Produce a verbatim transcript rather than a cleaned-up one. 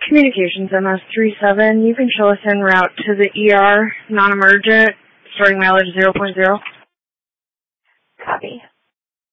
Communications M S three seven, you can show us en route to the E R, non-emergent, starting mileage zero point zero. Copy.